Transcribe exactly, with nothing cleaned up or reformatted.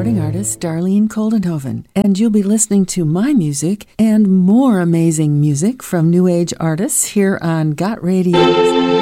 recording artist Darlene Koldenhoven, and you'll be listening to my music and more amazing music from New Age artists here on Got Radio.